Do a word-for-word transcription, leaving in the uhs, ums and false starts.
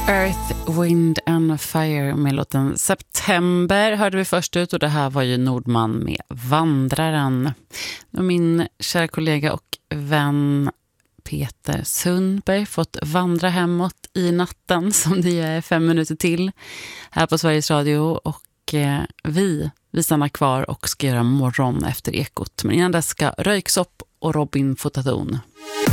Earth, Wind and Fire med låten September hörde vi först ut, och det här var ju Nordman med Vandraren. Och min kära kollega och vän Peter Sundberg fått vandra hemåt i natten, som det är fem minuter till här på Sveriges Radio, och eh, vi, vi stannar kvar och ska göra morgon efter Ekot. Men innan dess ska Röyksopp och Robin Fotaton.